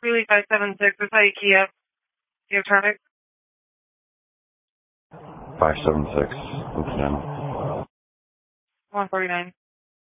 Greeley 576, this is IKEA. Do you have traffic? 576, what's the name? 149.